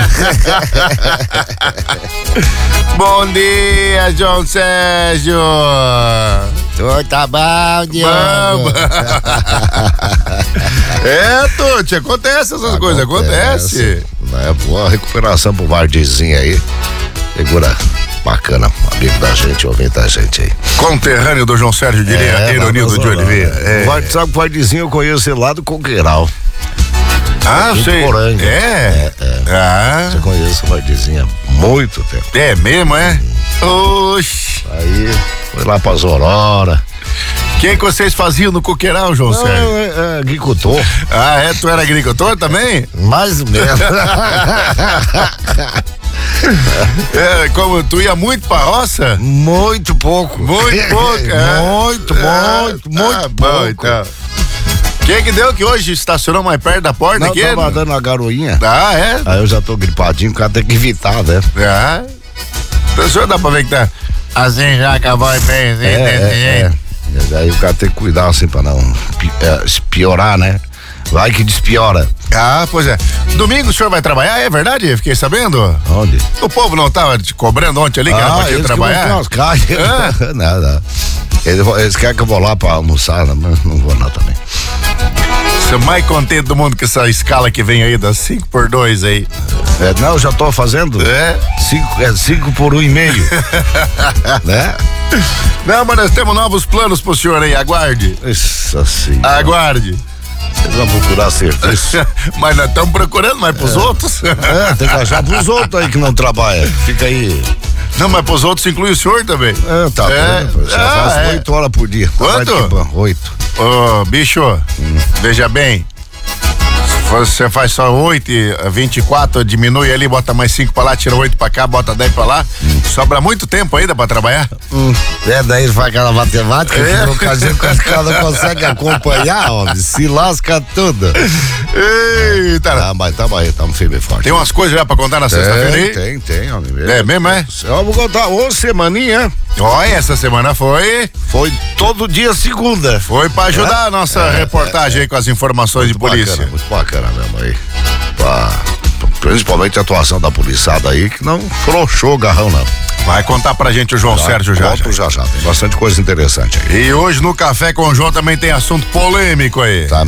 Bom dia, João Sérgio. Oi, tá bom, Diogo. Tuti, acontece essas coisas, acontece. É boa recuperação pro Vardizinho aí. Figura bacana, amigo da gente, ouvinte da gente aí. Conterrâneo do João Sérgio, diria Ironildo de Oliveira. Sabe o Vardizinho, eu conheço ele lá do Coqueiral. Sei. Você conhece o Vardizinho há muito tempo. É mesmo, é? Oxi. Aí, foi lá pra Zorora. Quem que vocês faziam no Coqueiral, João Sérgio? Agricultor. Tu era agricultor também? Mais ou menos. Como tu ia muito pra roça? Muito pouco. Muito pouco, Muito pouco. Então. Quem que deu que hoje estacionou mais perto da porta? Não, aqui? tava dando a garoinha. É? Aí eu já tô gripadinho, o cara tem que evitar, né? Então o senhor dá pra ver que tá assim já acabou bem, assim, desse jeito. Aí o cara tem que cuidar assim pra não piorar, né? Vai que despiora. Pois é. Domingo o senhor vai trabalhar, é verdade? Eu fiquei sabendo. Onde? O povo não tava te cobrando ontem ali que era pra te trabalhar? Não. Eles querem que eu vou lá pra almoçar, mas não vou não também. Você é mais contente do mundo com essa escala que vem aí das 5x2 aí. Não, já tô fazendo. 5 por 1,5. Né? Não, mas nós temos novos planos pro senhor aí, aguarde. Isso assim. Aguarde. Vocês vão procurar serviço. Mas nós estamos procurando, mas pros outros. Tem que achar pros outros aí que não trabalham. Fica aí. Não, mas pros outros inclui o senhor também. Tá vendo? Já faço 8 horas por dia. Quanto? 8. Bicho, veja bem. Você faz só 8 e 24, diminui ali, bota mais 5 pra lá, tira 8 pra cá, bota 10 pra lá. Sobra muito tempo ainda pra trabalhar? Daí faz aquela matemática que no ocasião o cara não consegue acompanhar, homem. Se lasca tudo. Eita. Mas tamo aí, tamo firme e forte. Tem umas coisas já pra contar na sexta-feira aí? Tem, homem. É mesmo, é? Eu vou contar uma semaninha. Olha, essa semana foi todo dia segunda. Foi pra ajudar a nossa reportagem aí com as informações de polícia. Muito bacana mesmo aí. Principalmente a atuação da policiada aí, que não frouxou o garrão, não. Vai contar pra gente o João Sérgio já. Já. Tem bastante coisa interessante aí. E hoje no Café com o João também tem assunto polêmico aí.